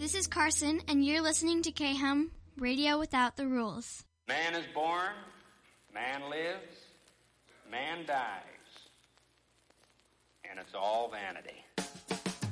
This is Carson, and you're listening to KHUM, Radio Without the Rules. Man is born, man lives, man dies, and it's all vanity.